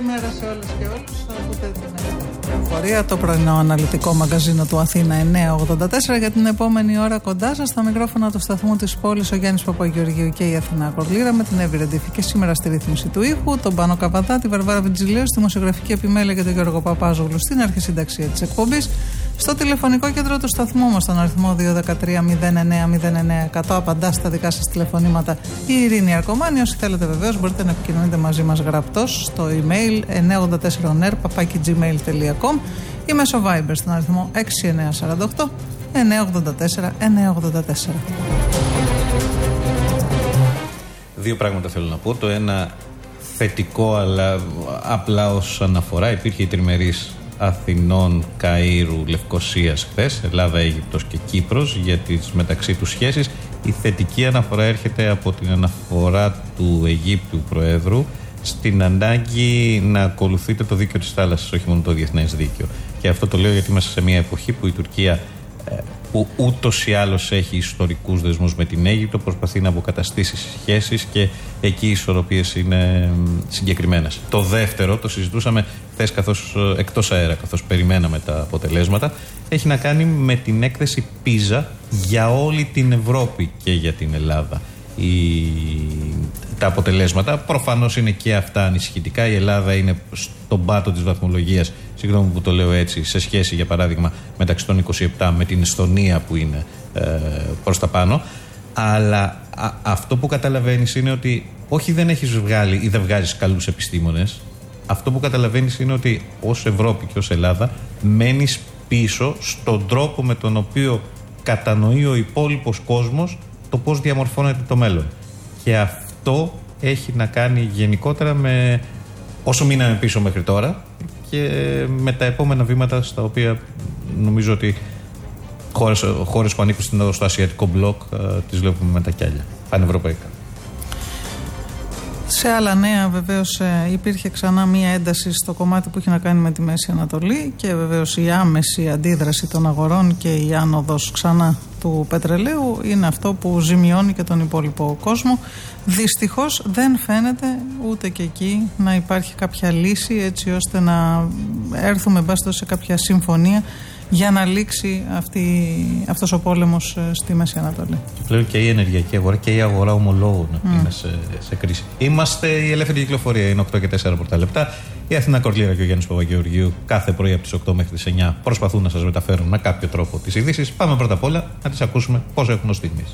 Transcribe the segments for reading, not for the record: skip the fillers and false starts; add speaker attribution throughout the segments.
Speaker 1: Καλημέρα σε όλες και όλους. Θα ακούτε την εφορία, το πρωινό αναλυτικό μαγκαζίνο του Αθήνα 984. Για την επόμενη ώρα κοντά σας στα μικρόφωνα του σταθμού της πόλης ο Γιάννης Παπαγεωργίου και η Αθηνά Κορλήρα, με την Εύη Ρεντήφη και σήμερα στη ρύθμιση του ήχου, τον Πάνο Καβαδά, τη Βαρβάρα Βιτζιλέου, στη δημοσιογραφική επιμέλεια και τον Γιώργο Παπάζογλου στην αρχισυνταξία της εκπομπής. Στο τηλεφωνικό κέντρο του σταθμού μας, στον αριθμό 213-09-09-100, απαντά στα δικά σας τηλεφωνήματα η Ειρήνη Αρκωμάνη. Όσοι θέλετε βεβαίως μπορείτε να επικοινωνείτε μαζί μας γραπτός στο email 984oner@gmail.com ή μέσω Viber στον αριθμό 6948 984 984.
Speaker 2: Δύο πράγματα θέλω να πω. Το ένα θετικό, αλλά απλά ως αναφορά. Υπήρχε η τριμερής Αθηνών, Καΐρου, Λευκωσίας χθες, Ελλάδα, Αίγυπτος και Κύπρος, για τις μεταξύ τους σχέσεις. Η θετική αναφορά έρχεται από την αναφορά του Αιγύπτιου Προέδρου στην ανάγκη να ακολουθείτε το δίκαιο της θάλασσας, όχι μόνο το διεθνές δίκαιο. Και αυτό το λέω γιατί είμαστε σε μια εποχή που η Τουρκία, που ούτως ή άλλως έχει ιστορικούς δεσμούς με την Αίγυπτο, προσπαθεί να αποκαταστήσει σχέσεις και εκεί οι ισορροπίες είναι συγκεκριμένες. Το δεύτερο, το συζητούσαμε χθες εκτός αέρα, καθώς περιμέναμε τα αποτελέσματα, έχει να κάνει με την έκθεση PISA για όλη την Ευρώπη και για την Ελλάδα. Τα αποτελέσματα προφανώς είναι και αυτά ανησυχητικά. Η Ελλάδα είναι στον πάτο της βαθμολογίας, συγγνώμη που το λέω έτσι, σε σχέση για παράδειγμα μεταξύ των 27 με την Εσθονία που είναι προς τα πάνω. Αλλά αυτό που καταλαβαίνεις είναι ότι όχι δεν έχεις βγάλει ή δεν βγάζεις καλούς επιστήμονες. Αυτό που καταλαβαίνεις είναι ότι ως Ευρώπη και ως Ελλάδα μένεις πίσω στον τρόπο με τον οποίο κατανοεί ο υπόλοιπος κόσμος το πώς διαμορφώνεται το μέλλον. Και αυτό έχει να κάνει γενικότερα με όσο μείναμε πίσω μέχρι τώρα και με τα επόμενα βήματα στα οποία νομίζω ότι χώρες που ανήκουν στο ασιατικό μπλοκ τις βλέπουμε με τα κιάλια, πανευρωπαϊκά.
Speaker 1: Σε άλλα νέα, βεβαίως, υπήρχε ξανά μία ένταση στο κομμάτι που έχει να κάνει με τη Μέση Ανατολή και βεβαίως η άμεση αντίδραση των αγορών και η άνοδος ξανά του πετρελαίου είναι αυτό που ζημιώνει και τον υπόλοιπο κόσμο. Δυστυχώς δεν φαίνεται ούτε και εκεί να υπάρχει κάποια λύση έτσι ώστε να έρθουμε μπάστο σε κάποια συμφωνία για να λήξει αυτός ο πόλεμος στη Μέση Ανατολή.
Speaker 2: Και πλέον και η ενεργειακή αγορά και η αγορά ομολόγων είναι σε κρίση. Είμαστε η ελεύθερη κυκλοφορία, είναι 8 και 4 λεπτά. Η Αθηνά Κορλήρα και ο Γιάννης Παπαγεωργίου κάθε πρωί από τις 8 μέχρι τις 9 προσπαθούν να σας μεταφέρουν με κάποιο τρόπο τις ειδήσεις. Πάμε πρώτα απ' όλα να τις ακούσουμε πώς έχουν ως στιγμής.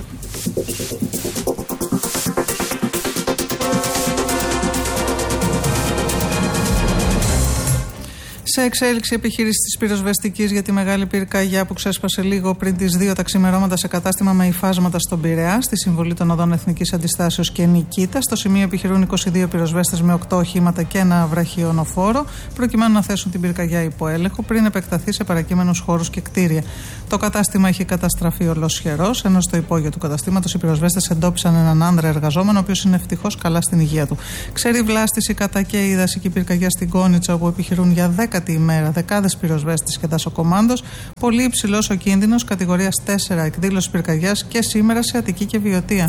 Speaker 1: Σε εξέλιξη επιχείρηση της πυροσβεστικής για τη μεγάλη πυρκαγιά που ξέσπασε λίγο πριν τις 2 τα ξημερώματα σε κατάστημα με υφάσματα στον Πειραιά, στη συμβολή των οδών Εθνικής Αντιστάσεως και Νικήτα. Στο σημείο επιχειρούν 22 πυροσβέστες με 8 οχήματα και ένα βραχιονοφόρο, προκειμένου να θέσουν την πυρκαγιά υπό έλεγχο πριν επεκταθεί σε παρακείμενους χώρους και κτίρια. Το κατάστημα είχε καταστραφεί ολοσχερός, ενώ στο υπόγειο του καταστήματος οι πυροσβέστες εντόπισαν έναν άνδρα εργαζόμενο, ο οποίος είναι ευτυχώς καλά στην υγεία του. Ξέρει βλάστηση κατά και η δασική πυρκαγιά στην Κόνιτσα, όπου επιχειρούν για 10η ημέρα δεκάδες πυροσβέστες και δασοκομάντος. Πολύ υψηλός ο κίνδυνος, κατηγορίας 4 εκδήλωση πυρκαγιάς και σήμερα σε Αττική και Βιωτία.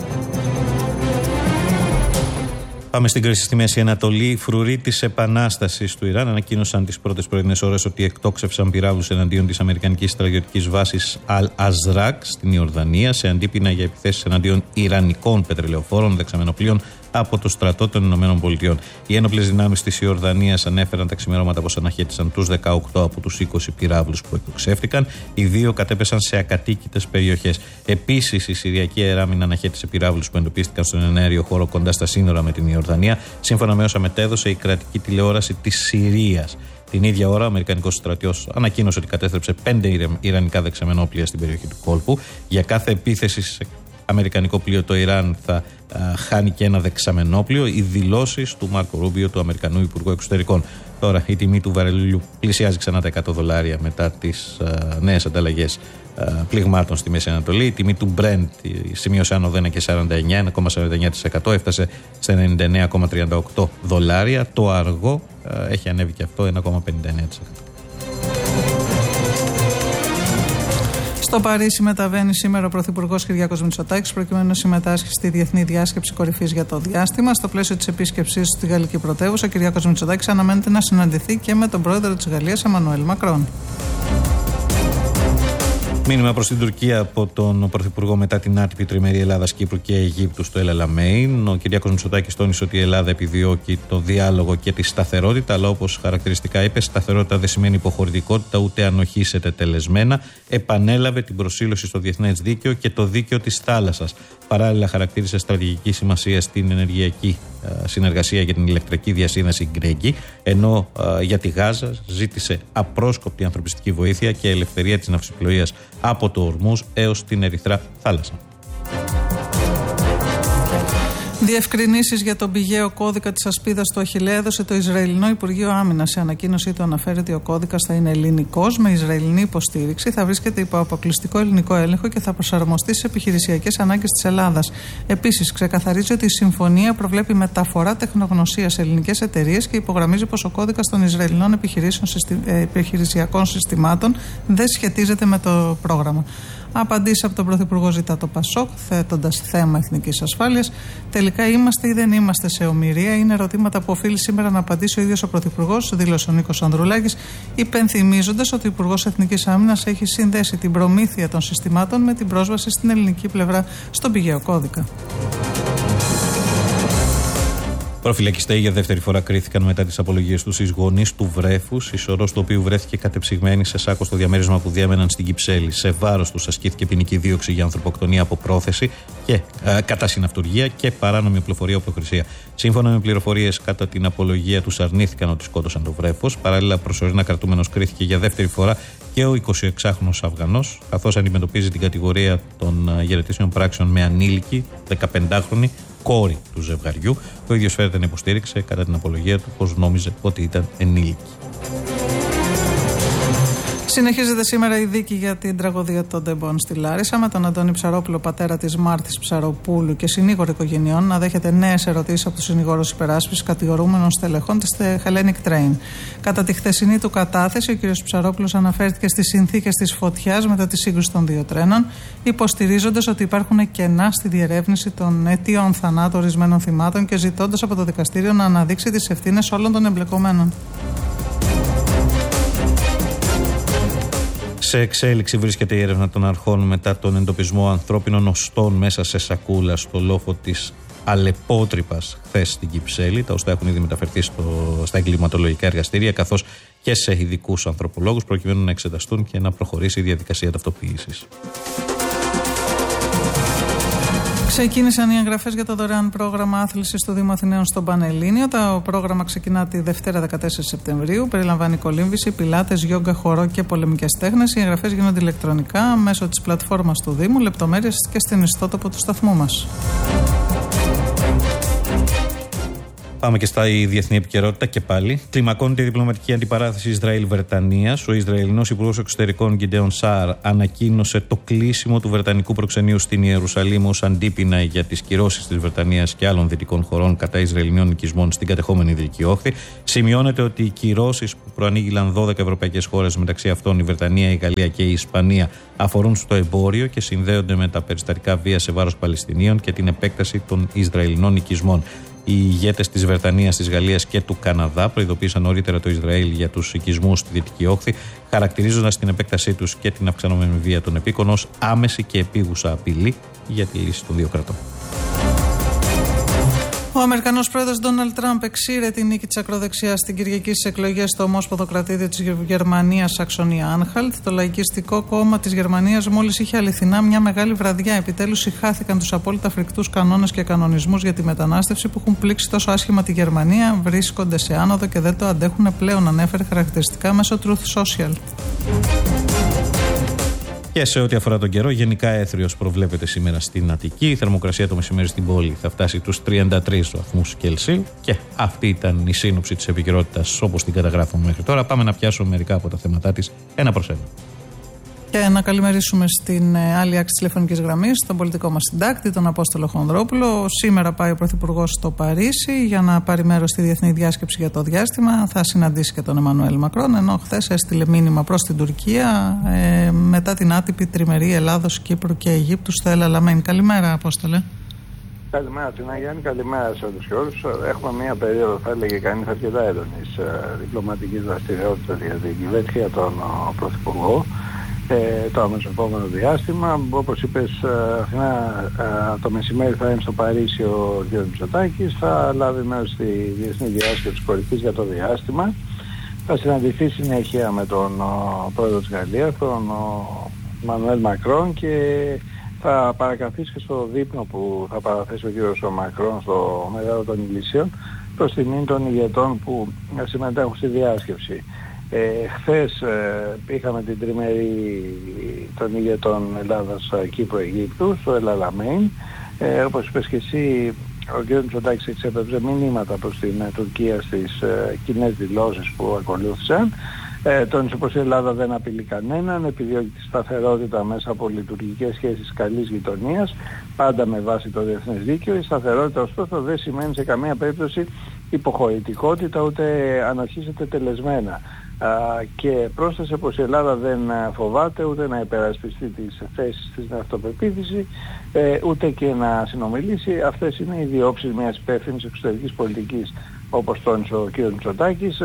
Speaker 2: Πάμε στην κρίση στη Μέση Ανατολή. Οι φρουροί της επανάστασης του Ιράν ανακοίνωσαν τις πρώτες πρωινές ώρες ότι εκτόξευσαν πυράβλους εναντίον της αμερικανικής στρατιωτικής βάσης Αλ-Αζράκ στην Ιορδανία, σε αντίπεινα για επιθέσεις εναντίον ιρανικών πετρελαιοφόρων δεξαμενοπλοίων από το στρατό των Ηνωμένων Πολιτειών. Οι ένοπλες δυνάμεις της Ιορδανίας ανέφεραν τα ξημερώματα πως αναχέτησαν τους 18 από τους 20 πυράβλους που εκτοξεύτηκαν. Οι 2 κατέπεσαν σε ακατοίκητες περιοχές. Επίσης, η Συριακή Αεράμινα αναχέτησε πυράβλους που εντοπίστηκαν στον εναέριο χώρο κοντά στα σύνορα με την Ιορδανία, σύμφωνα με όσα μετέδωσε η κρατική τηλεόραση της Συρίας. Την ίδια ώρα, ο Αμερικανικός στρατιός ανακοίνωσε ότι κατέστρεψε 5 ιρανικά δεξαμενόπλια στην περιοχή του κόλπου. Για κάθε επίθεση σε αμερικανικό πλοίο, το Ιράν θα χάνει και ένα δεξαμενόπλιο. Οι δηλώσεις του Μάρκο Ρούμπιο, του Αμερικανού Υπουργού Εξωτερικών. Τώρα, η τιμή του βαρελιού πλησιάζει ξανά τα $100 μετά τις νέες ανταλλαγές πληγμάτων στη Μέση Ανατολή. Η τιμή του Brent σημείωσε άνοδο 1,49%, έφτασε σε $99,38. Το αργό έχει ανέβει και αυτό 1,59%.
Speaker 1: Στο Παρίσι μεταβαίνει σήμερα ο Πρωθυπουργός Κυριάκος Μητσοτάκης προκειμένου να συμμετάσχει στη Διεθνή Διάσκεψη Κορυφής για το Διάστημα. Στο πλαίσιο της επίσκεψής του στη Γαλλική Πρωτεύουσα, ο Κυριάκος Μητσοτάκης αναμένεται να συναντηθεί και με τον πρόεδρο της Γαλλίας, Εμμανουέλ Μακρόν.
Speaker 2: Μήνυμα προς την Τουρκία από τον Πρωθυπουργό μετά την άτυπη τριμερή Ελλάδας-Κύπρου και Αιγύπτου στο El Alamein. Ο Κυριάκος Μητσοτάκης τόνισε ότι η Ελλάδα επιδιώκει το διάλογο και τη σταθερότητα, αλλά όπως χαρακτηριστικά είπε, σταθερότητα δεν σημαίνει υποχωρητικότητα ούτε ανοχή σε τετελεσμένα. Επανέλαβε την προσήλωση στο διεθνές δίκαιο και το δίκαιο της θάλασσας. Παράλληλα, χαρακτήρισε στρατηγική σημασία στην ενεργειακή συνεργασία για την ηλεκτρική διασύνδεση Γκρέγκη, ενώ για τη Γάζα ζήτησε απρόσκοπτη ανθρωπιστική βοήθεια και ελευθερία της ναυσιπλοείας από το Ορμούζ έως την Ερυθρά θάλασσα.
Speaker 1: Διευκρινήσεις για τον πηγαίο κώδικα της ασπίδας του Αχιλλέα έδωσε το Ισραηλινό Υπουργείο Άμυνας. Σε ανακοίνωσή του αναφέρει ότι ο κώδικας θα είναι ελληνικός με ισραηλινή υποστήριξη, θα βρίσκεται υπό αποκλειστικό ελληνικό έλεγχο και θα προσαρμοστεί στις επιχειρησιακές ανάγκες της Ελλάδας. Επίσης, ξεκαθαρίζει ότι η συμφωνία προβλέπει μεταφορά τεχνογνωσίας σε ελληνικές εταιρείες και υπογραμμίζει πως ο κώδικας των Ισραηλινών επιχειρησιακών συστημάτων δεν σχετίζεται με το πρόγραμμα. Απαντήσει από τον Πρωθυπουργό ζητά το ΠΑΣΟΚ, θέτοντας θέμα εθνικής ασφάλειας. Τελικά είμαστε ή δεν είμαστε σε ομηρία? Είναι ερωτήματα που οφείλει σήμερα να απαντήσει ο ίδιος ο Πρωθυπουργός, δήλωσε ο Νίκος Ανδρουλάκης, υπενθυμίζοντας ότι ο Υπουργός Εθνικής Άμυνας έχει συνδέσει την προμήθεια των συστημάτων με την πρόσβαση στην ελληνική πλευρά στον πηγαίο κώδικα.
Speaker 2: Προφυλακιστέοι για δεύτερη φορά κρίθηκαν μετά τις απολογίες τους εις γονείς του βρέφους, η σωρός του οποίου βρέθηκε κατεψυγμένη σε σάκο στο διαμέρισμα που διέμεναν στην Κυψέλη. Σε βάρος τους ασκήθηκε ποινική δίωξη για ανθρωποκτονία από πρόθεση και κατά συναυτουργία και παράνομη οπλοφορία οπλοχρησία. Σύμφωνα με πληροφορίες, κατά την απολογία τους αρνήθηκαν ότι σκότωσαν το βρέφος. Παράλληλα, προσωρινά κρατούμενος κρίθηκε για δεύτερη φορά και ο 26χρονος Αφγανός, καθώς αντιμετωπίζει την κατηγορία των γερετήσεων πράξεων με ανήλικη 15χρονη κόρη του ζευγαριού. Ο ίδιος φέρεται να υποστήριξε κατά την απολογία του πως νόμιζε ότι ήταν ενήλικη.
Speaker 1: Συνεχίζεται σήμερα η δίκη για την τραγωδία των Ντεμπών στη Λάρισα, με τον Αντώνη Ψαρόπουλο, πατέρα της Μάρθης Ψαροπούλου και συνήγορο οικογενειών, να δέχεται νέες ερωτήσεις από τους συνηγόρους υπεράσπισης κατηγορούμενων στελεχών της Hellenic Train. Κατά τη χθεσινή του κατάθεση, ο κ. Ψαρόπουλος αναφέρθηκε στις συνθήκες της φωτιάς μετά τη σύγκρουση των δύο τρένων, υποστηρίζοντας ότι υπάρχουν κενά στη διερεύνηση των αιτίων θανάτου ορισμένων θυμάτων και ζητώντας από το δικαστήριο να αναδείξει τις ευθύνες όλων των εμπλεκομένων.
Speaker 2: Σε εξέλιξη βρίσκεται η έρευνα των αρχών μετά τον εντοπισμό ανθρώπινων οστών μέσα σε σακούλα στο λόφο της Αλεπότρυπας χθες στην Κυψέλη. Τα οστά έχουν ήδη μεταφερθεί στα εγκληματολογικά εργαστήρια, καθώς και σε ειδικούς ανθρωπολόγους, προκειμένου να εξεταστούν και να προχωρήσει η διαδικασία ταυτοποίησης.
Speaker 1: Ξεκίνησαν οι εγγραφές για το δωρεάν πρόγραμμα άθλησης του Δήμου Αθηναίων στον Πανελλήνιο. Το πρόγραμμα ξεκινά τη Δευτέρα 14 Σεπτεμβρίου. Περιλαμβάνει κολύμβηση, πιλάτες, γιόγκα, χορό και πολεμικές τέχνες. Οι εγγραφές γίνονται ηλεκτρονικά μέσω της πλατφόρμας του Δήμου. Λεπτομέρειες και στην ιστότοπο του σταθμού μας.
Speaker 2: Πάμε και στα διεθνή επικαιρότητα και πάλι. Κλιμακώνεται η διπλωματική αντιπαράθεση Ισραήλ-Βρετανίας. Ο Ισραηλινός Υπουργός Εξωτερικών Γκιντέον Σαάρ ανακοίνωσε το κλείσιμο του βρετανικού προξενείου στην Ιερουσαλήμ ως αντίπεινα για τις κυρώσεις της Βρετανίας και άλλων δυτικών χωρών κατά Ισραηλινών οικισμών στην κατεχόμενη Δυτική Όχθη. Σημειώνεται ότι οι κυρώσεις που προανήγγειλαν 12 ευρωπαϊκές χώρες, μεταξύ αυτών η Βρετανία, η Γαλλία και η Ισπανία, αφορούν στο εμπόριο και συνδέονται με τα περιστατικά βίας σε βάρος Παλαιστινίων και την επέκταση των Ισραηλινών οικισμών. Οι ηγέτες της Βρετανίας, της Γαλλίας και του Καναδά προειδοποίησαν νωρίτερα το Ισραήλ για τους οικισμούς στη Δυτική Όχθη, χαρακτηρίζοντας την επέκτασή τους και την αυξανόμενη βία των επίκων ως άμεση και επίγουσα απειλή για τη λύση των δύο κρατών.
Speaker 1: Ο Αμερικανός πρόεδρος Ντόναλντ Τραμπ εξήρε τη νίκη της ακροδεξιάς στην Κυριακή στις εκλογές στο ομόσπονδο κρατήδιο της Γερμανίας, Σαξονία-Άνχαλτ. Το Λαϊκιστικό Κόμμα της Γερμανίας μόλις είχε αληθινά μια μεγάλη βραδιά. Επιτέλους συχάθηκαν τους απόλυτα φρικτούς κανόνες και κανονισμούς για τη μετανάστευση που έχουν πλήξει τόσο άσχημα τη Γερμανία. Βρίσκονται σε άνοδο και δεν το αντέχουν πλέον, ανέφερε χαρακτηριστικά μέσω Truth Social.
Speaker 2: Και σε ό,τι αφορά τον καιρό, γενικά έθριος προβλέπεται σήμερα στην Αττική. Η θερμοκρασία το μεσημέρι στην πόλη θα φτάσει τους 33 βαθμούς Κελσίου. Και αυτή ήταν η σύνοψη της επικαιρότητας όπως την καταγράφουμε μέχρι τώρα. Πάμε να πιάσουμε μερικά από τα θέματά της ένα προς ένα.
Speaker 1: Και να καλημερίσουμε στην άλλη άκρη της τηλεφωνικής γραμμής, τον πολιτικό μας συντάκτη, τον Απόστολο Χονδρόπουλο. Σήμερα πάει ο Πρωθυπουργός στο Παρίσι για να πάρει μέρος στη διεθνή διάσκεψη για το διάστημα. Θα συναντήσει και τον Εμμανουέλ Μακρόν, ενώ χθες έστειλε μήνυμα προς την Τουρκία μετά την άτυπη τριμερή Ελλάδος, Κύπρου και Αιγύπτου στο El Alamein. Καλημέρα, Απόστολε.
Speaker 3: Καλημέρα, Τινά Γιάννη, καλημέρα σε όλους και όλους. Έχουμε μία περίοδο, θα έλεγε κανείς, αρκετά έντονης διπλωματικής δραστηριότητας για την κυβέρνηση, για τον Πρωθυπουργό. Το αμέσως επόμενο διάστημα, όπως είπες, το μεσημέρι θα είναι στο Παρίσι ο κ. Μητσοτάκης, θα λάβει μέρος στη διεθνή διάσκεψη κορυφής για το διάστημα. Θα συναντηθεί συνέχεια με τον πρόεδρο της Γαλλίας, τον Εμμανουέλ Μακρόν, και θα παρακαθίσει και στο δείπνο που θα παραθέσει ο κ. Μακρόν στο Μεγάλο των Ηλυσίων προς τιμήν των ηγετών που συμμετέχουν στη διάσκεψη. Χθες είχαμε την τριμερή των ηγετών Ελλάδας, Κύπρου, Αιγύπτου στο El Alamein. Όπως είπες και εσύ, ο κ. Μητσοτάκης εξέπεψε μηνύματα προς την Τουρκία στις κοινές δηλώσεις που ακολούθησαν. Τόνισε πως η Ελλάδα δεν απειλεί κανέναν, επιδιώκει τη σταθερότητα μέσα από λειτουργικές σχέσεις καλής γειτονίας, πάντα με βάση το διεθνές δίκαιο. Η σταθερότητα ωστόσο δεν σημαίνει σε καμία περίπτωση υποχωρητικότητα, ούτε αναρχίζεται τελεσμένα. Και πρόσθεσε πως η Ελλάδα δεν φοβάται ούτε να υπερασπιστεί τις θέσεις της με αυτοπεποίθηση, ούτε και να συνομιλήσει. Αυτές είναι οι διόψεις μιας υπεύθυνης εξωτερικής πολιτικής, όπως τόνισε ο κ. Μητσοτάκης.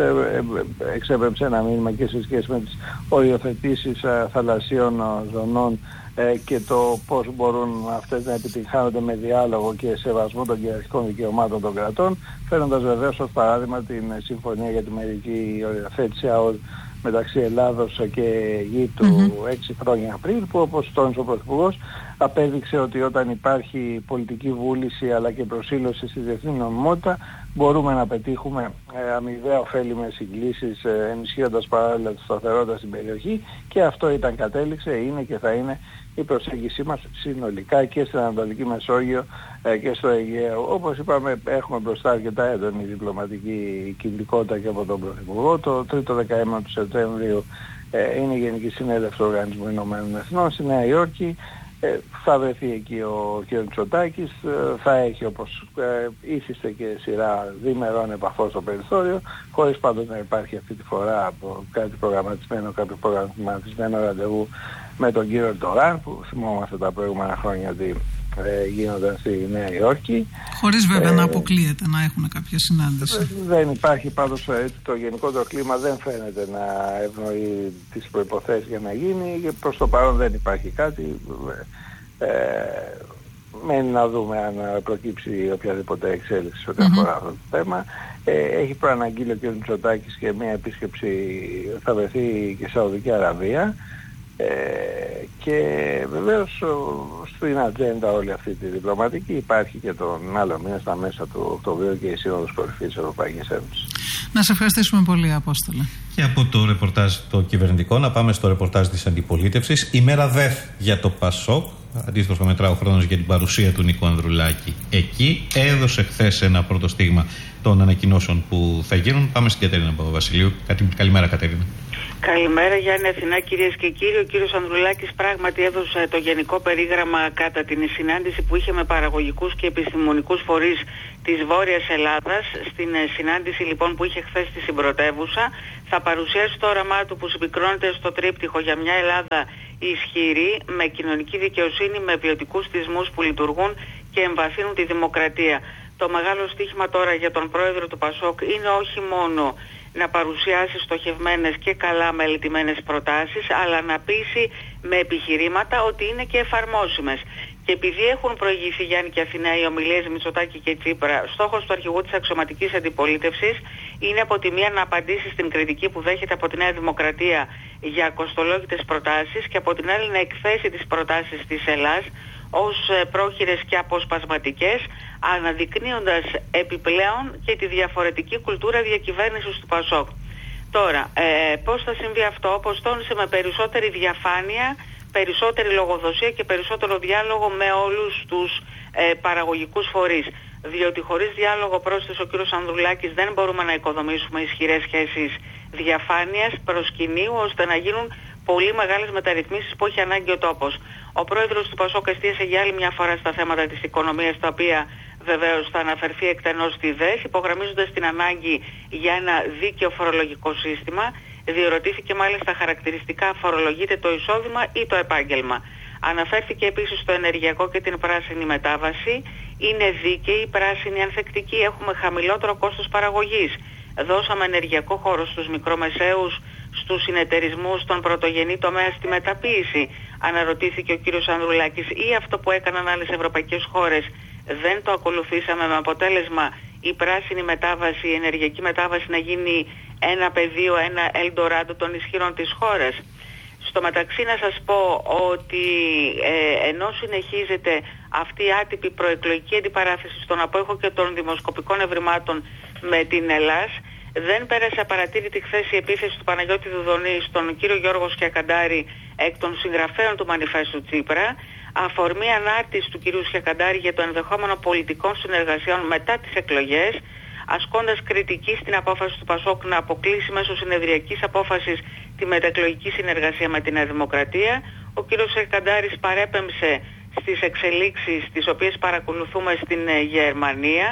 Speaker 3: Εξέπεμψε ένα μήνυμα και σε σχέση με τις οριοθετήσεις θαλασσίων ζωνών και το πώς μπορούν αυτές να επιτυγχάνονται με διάλογο και σεβασμό των κυριαρχικών δικαιωμάτων των κρατών, φέρνοντας βεβαίως ως παράδειγμα την συμφωνία για τη μερική οριοθέτηση μεταξύ Ελλάδος και Αιγύπτου 6 χρόνια πριν, που όπως τόνισε ο Πρωθυπουργός απέδειξε ότι όταν υπάρχει πολιτική βούληση αλλά και προσήλωση στη διεθνή νομιμότητα μπορούμε να πετύχουμε αμοιβαία ωφέλιμες συγκλήσεις, ενισχύοντας παράλληλα τη σταθερότητα στην περιοχή, και αυτό κατέληξε, είναι και θα είναι η προσέγγιση μας συνολικά και στην Ανατολική Μεσόγειο και στο Αιγαίο. Όπως είπαμε, έχουμε μπροστά αρκετά έντονη διπλωματική κινητικότητα και από τον Πρωθυπουργό. Το τρίτο δεκαήμερο του Σεπτέμβριου είναι η Γενική Συνέλευση του Οργανισμού Ηνωμένων Εθνών στη Νέα Υόρκη. Θα βρεθεί εκεί ο κ. Μητσοτάκης, θα έχει, όπως ήθιστε, και σειρά διμερών επαφών στο περιθώριο, χωρίς πάντως να υπάρχει αυτή τη φορά κάποιο προγραμματισμένο ραντεβού με τον κύριο Ερντογάν, που θυμόμαστε τα προηγούμενα χρόνια ότι γίνονταν στη Νέα Υόρκη.
Speaker 1: Χωρίς βέβαια να αποκλείεται να έχουν κάποια συνάντηση.
Speaker 3: Δεν υπάρχει πάντως, το γενικότερο κλίμα δεν φαίνεται να ευνοεί τις προϋποθέσεις για να γίνει, και προς το παρόν δεν υπάρχει κάτι. Μένει να δούμε αν προκύψει οποιαδήποτε εξέλιξη σε ό,τι αφορά αυτό το θέμα. Έχει προαναγγείλει ο κ. Μητσοτάκης και μια επίσκεψη, θα βρεθεί και Σαουδική Αραβία. Και βεβαίως στην ατζέντα όλη αυτή τη διπλωματική υπάρχει και τον άλλο μήνα, στα μέσα του Οκτωβρίου, και η Σύνοδος Κορυφής της Ευρωπαϊκής Ένωσης.
Speaker 1: Να σε ευχαριστήσουμε πολύ, Απόστολε.
Speaker 2: Και από το ρεπορτάζ το κυβερνητικό να πάμε στο ρεπορτάζ της αντιπολίτευσης. Ημέρα ΔΕΘ για το ΠΑΣΟΚ. Αντίστοιχο μετρά ο χρόνος για την παρουσία του Νίκου Ανδρουλάκη εκεί. Έδωσε χθες ένα πρώτο στίγμα των ανακοινώσεων που θα γίνουν. Πάμε στην Κατερίνα Παπαβασιλείου. Καλημέρα, Κατερίνα.
Speaker 4: Καλημέρα, Γιάννη, Αθηνά, κυρίες και κύριοι. Ο κύριος Ανδρουλάκης πράγματι έδωσε το γενικό περίγραμμα κατά την συνάντηση που είχε με παραγωγικούς και επιστημονικούς φορείς της Βόρειας Ελλάδας. Στην συνάντηση λοιπόν που είχε χθες στη Συμπρωτεύουσα, θα παρουσιάσει το όραμά του που συμπυκνώνεται στο τρίπτυχο για μια Ελλάδα ισχυρή, με κοινωνική δικαιοσύνη, με ποιοτικούς θεσμούς που λειτουργούν και εμβαθύνουν τη δημοκρατία. Το μεγάλο στίχημα τώρα για τον πρόεδρο του ΠΑΣΟΚ είναι όχι μόνο να παρουσιάσει στοχευμένες και καλά μελετημένες προτάσεις, αλλά να πείσει με επιχειρήματα ότι είναι και εφαρμόσιμες. Και επειδή έχουν προηγηθεί, Γιάννη και Αθηνά, οι ομιλίες Μητσοτάκη και Τσίπρα, στόχος του αρχηγού της αξιωματικής αντιπολίτευσης είναι από τη μία να απαντήσει στην κριτική που δέχεται από τη Νέα Δημοκρατία για κοστολόγητες προτάσεις, και από την άλλη να εκθέσει τις προτάσεις της Ελλάς ως πρόχειρες και αποσπασματικές, αναδεικνύοντας επιπλέον και τη διαφορετική κουλτούρα διακυβέρνησης του ΠΑΣΟΚ. Τώρα, πώς θα συμβεί αυτό? Όπως τόνισε, με περισσότερη διαφάνεια, περισσότερη λογοδοσία και περισσότερο διάλογο με όλους τους παραγωγικούς φορείς. Διότι χωρίς διάλογο, πρόσθεσε ο κ. Ανδρουλάκης, δεν μπορούμε να οικοδομήσουμε ισχυρές σχέσεις διαφάνειας, προσκυνείου, ώστε να γίνουν πολύ μεγάλες μεταρρυθμίσεις που έχει ανάγκη ο τόπος. Ο πρόεδρος του ΠΑΣΟΚ εστίασε για άλλη μια φορά στα θέματα της οικονομίας, τα οποία βεβαίως θα αναφερθεί εκτενώς στη ΔΕΣ, υπογραμμίζοντας την ανάγκη για ένα δίκαιο φορολογικό σύστημα. Διερωτήθηκε μάλιστα χαρακτηριστικά φορολογείται το εισόδημα ή το επάγγελμα. Αναφέρθηκε επίσης στο ενεργειακό και την πράσινη μετάβαση. Είναι δίκαιη, πράσινη, ανθεκτική, έχουμε χαμηλότερο κόστος παραγωγής. Δώσαμε ενεργειακό χώρο στους μικρομεσαίους, στους συνεταιρισμούς, στον πρωτογενή τομέα, στη μεταποίηση. Αναρωτήθηκε ο κύριος Ανδρουλάκης, ή αυτό που έκαναν άλλες ευρωπαϊκές χώρες δεν το ακολουθήσαμε, με αποτέλεσμα η πράσινη μετάβαση, η ενεργειακή μετάβαση να γίνει ένα πεδίο, ένα Ελντοράντο των ισχυρών της χώρας. Στο μεταξύ να σας πω ότι ενώ συνεχίζεται αυτή η άτυπη προεκλογική αντιπαράθεση στον απόϊχο και των δημοσκοπικών ευρημάτων με την Ελλάς, δεν πέρασε απαρατήρητη χθες η επίθεση του Παναγιώτη Δουδονή στον κύριο Γιώργο Σκιακαντάρη εκ των συγγραφέων του Μανιφέστου Τσίπρα, αφορμή ανάρτηση του κυρίου Σκιακαντάρη για το ενδεχόμενο πολιτικών συνεργασιών μετά τις εκλογές, ασκώντας κριτική στην απόφαση του ΠΑΣΟΚ να αποκλείσει μέσω συνεδριακής απόφασης τη μεταεκλογική συνεργασία με τη Νέα Δημοκρατία. Ο κύριος Σκιακαντάρης παρέπεμψε στις εξελίξεις τις οποίες παρακολουθούμε στην Γερμανία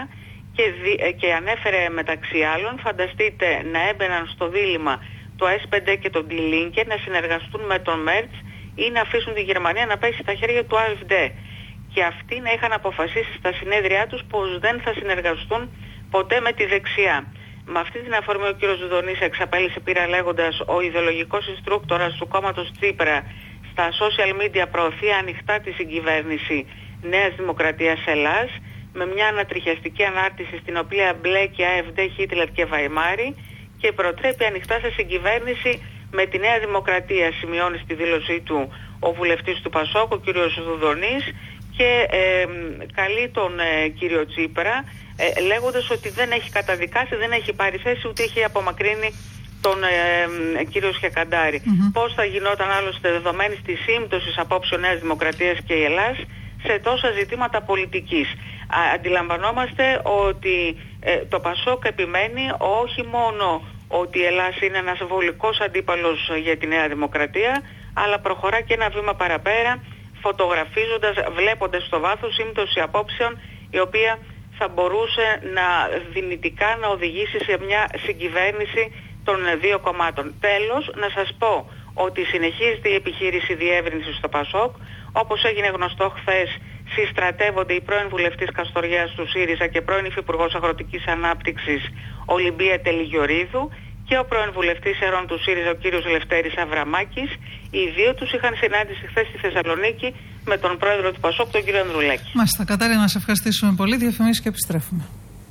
Speaker 4: και ανέφερε μεταξύ άλλων, φανταστείτε να έμπαιναν στο δίλημμα το S5 και τον Die Linke να συνεργαστούν με τον Μέρτς ή να αφήσουν τη Γερμανία να πέσει στα χέρια του AfD. Και αυτοί να είχαν αποφασίσει στα συνέδριά τους πως δεν θα συνεργαστούν ποτέ με τη δεξιά. Με αυτή την αφορμή ο κύριος Δουδονής εξαπέλυσε πείρα λέγοντας ο ιδεολογικός instructorας του κόμματος Τσίπρα στα social media προωθεί ανοιχτά τη συγκυβέρνηση Νέας Δημοκρατίας Ελλάς, με μια ανατριχιαστική ανάρτηση στην οποία μπλέκει AfD, Χίτλερ και Βαϊμάρη και προτρέπει ανοιχτά σε συγκυβέρνηση με τη Νέα Δημοκρατία, σημειώνει στη δήλωσή του ο βουλευτής του ΠΑΣΟΚ, ο κύριος Δουδονής, και καλεί τον κύριο Τσίπρα λέγοντας ότι δεν έχει καταδικάσει, δεν έχει πάρει θέση, ούτε έχει απομακρύνει τον κύριο Σκιακαντάρη. Πώς θα γινόταν άλλωστε δεδομένη της σύμπτωσης απόψεων Νέας Δημοκρατίας και η Ελλάς σε τόσα ζητήματα πολιτικής. Αντιλαμβανόμαστε ότι το ΠΑΣΟΚ επιμένει όχι μόνο ότι η Ελλάς είναι ένας βολικός αντίπαλος για τη Νέα Δημοκρατία, αλλά προχωρά και ένα βήμα παραπέρα, φωτογραφίζοντας, βλέποντας στο βάθος σύμπτωση απόψεων η οποία θα μπορούσε να δυνητικά να οδηγήσει σε μια συγκυβέρνηση των δύο κομμάτων. Τέλος, να σας πω ότι συνεχίζεται η επιχείρηση διεύρυνσης στο ΠΑΣΟΚ. Όπως έγινε γνωστό χθες, συστρατεύονται η πρώην βουλευτής Καστοριάς του ΣΥΡΙΖΑ και πρώην υφυπουργός Αγροτικής Ανάπτυξης Ολυμπία Τελιγιορίδου και ο πρώην βουλευτής Ερών του ΣΥΡΙΖΑ ο κύριος Λευτέρης Αβραμάκης. Οι δύο τους είχαν συνάντηση χθες στη Θεσσαλονίκη με τον πρόεδρο του ΠΑΣΟΚ, τον κύριο Ανδρουλάκη.
Speaker 1: Μάλιστα, Κατάρινα, να σε ευχαριστήσουμε πολύ. Διαφημίσεις και επιστρέφουμε.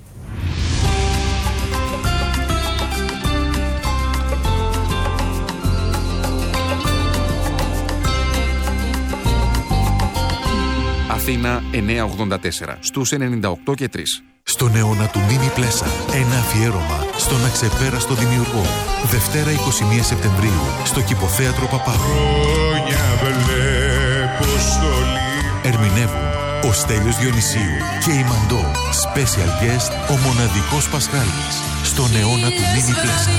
Speaker 5: Αθήνα 984 στους 98 και 3.
Speaker 6: Στον αιώνα του Μίνι Πλέσα, ένα αφιέρωμα στον αξεπέραστο δημιουργό. Δευτέρα 21 Σεπτεμβρίου στο Κηποθέατρο Παπάγου. Ερμηνεύουν ο Στέλιος Διονυσίου και η Μαντώ. Special guest ο μοναδικός Πασχάλης. Στον αιώνα του Μίνι Πλέσα.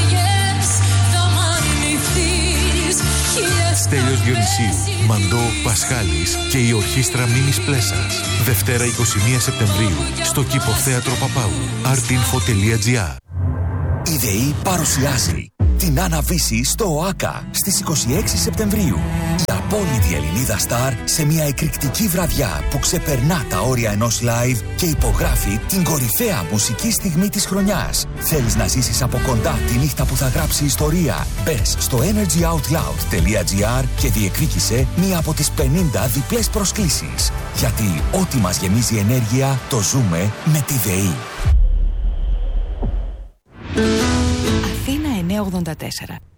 Speaker 6: Στέλιος Διονυσίου, Μαντώ, Πασχάλης και η ορχήστρα Μίνης Πλέσας. Δευτέρα 21 Σεπτεμβρίου στο Κηποθέατρο Παπάγου. artinfo.gr.
Speaker 7: Η ΔΕΗ παρουσιάζει την Άννα-Βύση στο ΟΑΚΑ στις 26 Σεπτεμβρίου. Η απόλυτη Ελληνίδα στάρ σε μια εκρηκτική βραδιά που ξεπερνά τα όρια ενός live και υπογράφει την κορυφαία μουσική στιγμή της χρονιάς. Θέλεις να ζήσεις από κοντά τη νύχτα που θα γράψει ιστορία? Μπες στο energyoutloud.gr και διεκδίκησε μία από τις 50 διπλές προσκλήσεις. Γιατί ό,τι μας γεμίζει ενέργεια το ζούμε με τη ΔΕΗ.
Speaker 8: Αθήνα 984.